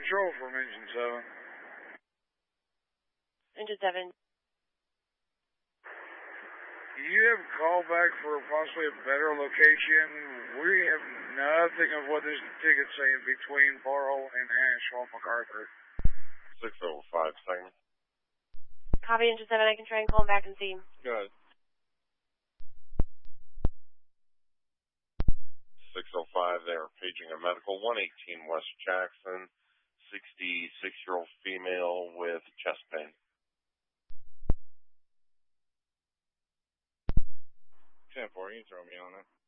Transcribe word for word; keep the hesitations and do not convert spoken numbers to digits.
Patrol from Engine seven. Engine seven. Do you have a call back for possibly a better location? We have nothing of what this ticket's saying between Barhole and Asheville MacArthur. six oh five, second. Copy, Engine seven. I can try and call him back and see. Good. six oh five, they are paging a medical. one eighteen West Jackson, sixty-six-year-old female with chest pain. ten four, you can throw me on it.